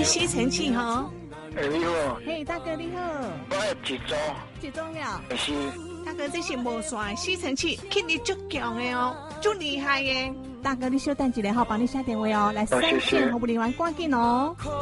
吸尘器哈。 你好。 嘿，大哥你好。 我要一种了。 是。 大哥，这是无线吸尘器，吸力足强的哦，足厉害的。大哥，你稍等一下，好，帮你下电话哦。来，3线服务人员赶紧哦。